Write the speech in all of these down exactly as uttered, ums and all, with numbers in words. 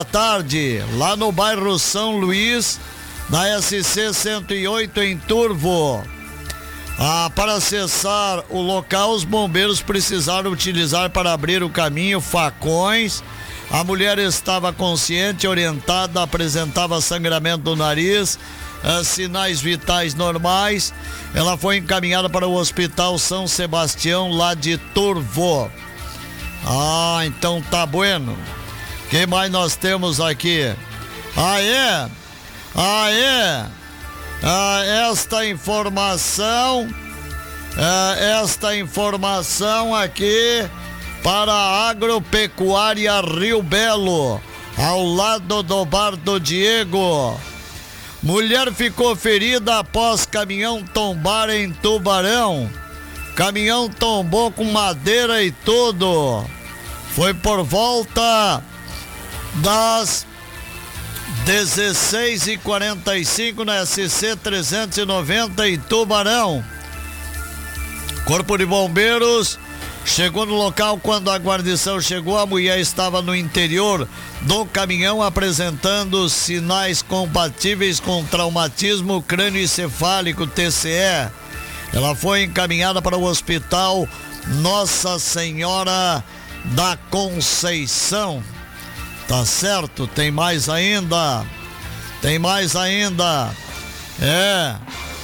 tarde, lá no bairro São Luís, na S C cento e oito em Turvo. Ah, para acessar o local, os bombeiros precisaram utilizar para abrir o caminho facões. A mulher estava consciente, orientada, apresentava sangramento do nariz, ah, sinais vitais normais. Ela foi encaminhada para o Hospital São Sebastião, lá de Turvo. Ah, então tá bueno. Quem mais nós temos aqui? Ah, é? Ah, é? Ah, esta informação, ah, esta informação aqui para a Agropecuária Rio Belo, ao lado do Bar do Diego. Mulher ficou ferida após caminhão tombar em Tubarão. Caminhão tombou com madeira e tudo. Foi por volta das dezesseis e quarenta e cinco na S C trezentos e noventa em Tubarão. Corpo de Bombeiros chegou no local. Quando a guarnição chegou, a mulher estava no interior do caminhão apresentando sinais compatíveis com traumatismo crânioencefálico, T C E. Ela foi encaminhada para o Hospital Nossa Senhora da Conceição. Tá certo? Tem mais ainda. Tem mais ainda. É.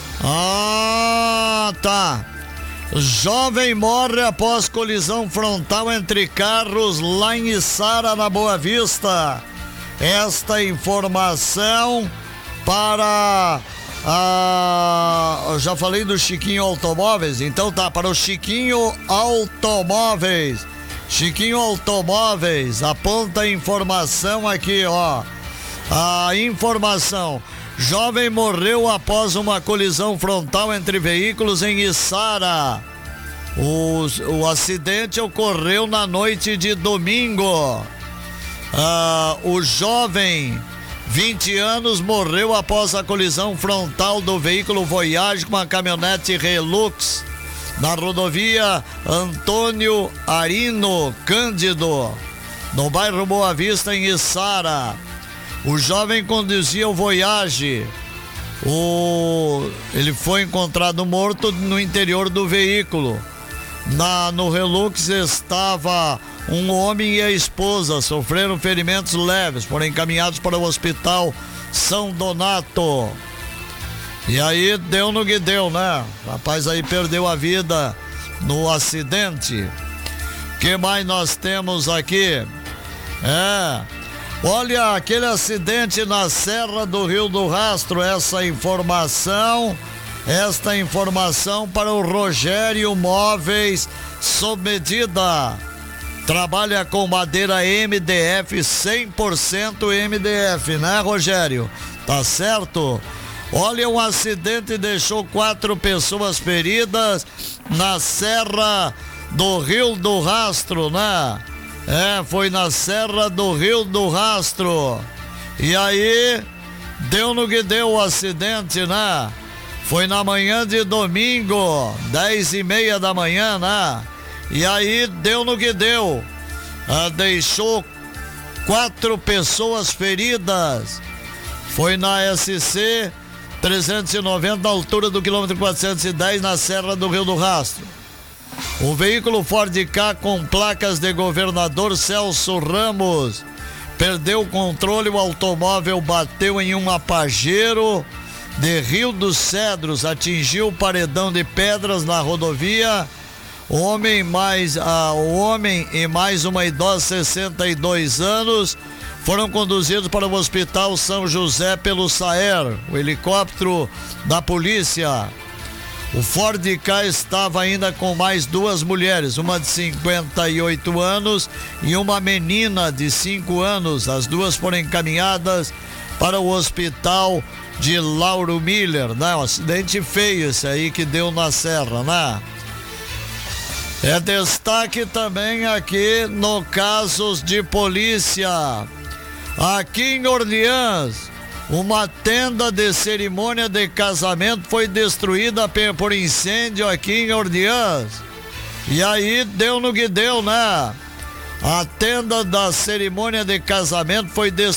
Ah, tá. Jovem morre após colisão frontal entre carros lá em Içara, na Boa Vista. Esta informação para a... Eu já falei do Chiquinho Automóveis, então tá, para o Chiquinho Automóveis. Chiquinho Automóveis, aponta a informação aqui, ó. A informação: jovem morreu após uma colisão frontal entre veículos em Içara. O, o acidente ocorreu na noite de domingo. Ah, o jovem, vinte anos, morreu após a colisão frontal do veículo Voyage com a caminhonete Hilux na rodovia Antônio Arino Cândido, no bairro Boa Vista, em Içara. O jovem conduzia o Voyage. O... Ele foi encontrado morto no interior do veículo. Na... No Hilux estava um homem e a esposa. Sofreram ferimentos leves, foram encaminhados para o Hospital São Donato. E aí deu no que deu, né? O rapaz aí perdeu a vida no acidente. O que mais nós temos aqui? É, olha, aquele acidente na Serra do Rio do Rastro. Essa informação, esta informação para o Rogério Móveis sob medida. Trabalha com madeira M D F, cem por cento M D F, né, Rogério? Tá certo? Olha, um acidente deixou quatro pessoas feridas na Serra do Rio do Rastro, né? É, foi na Serra do Rio do Rastro. E aí, deu no que deu o acidente, né? Foi na manhã de domingo, dez e meia da manhã, né? E aí, deu no que deu. Ah, deixou quatro pessoas feridas. Foi na S C trezentos e noventa, na altura do quilômetro quatrocentos e dez, na Serra do Rio do Rastro. O veículo Ford Ka com placas de governador Celso Ramos perdeu o controle. O automóvel bateu em uma Pajero de Rio dos Cedros, atingiu o paredão de pedras na rodovia. O homem, mais, ah, o homem e mais uma idosa, sessenta e dois anos, foram conduzidos para o Hospital São José pelo SAER, o helicóptero da polícia. O Ford Ka estava ainda com mais duas mulheres, uma de cinquenta e oito anos e uma menina de cinco anos. As duas foram encaminhadas para o hospital de Lauro Miller, né? Um acidente feio esse aí que deu na Serra, né? É destaque também aqui no casos de polícia. Aqui em Orleans, uma tenda de cerimônia de casamento foi destruída por incêndio aqui em Orleans. E aí deu no que deu, né? A tenda da cerimônia de casamento foi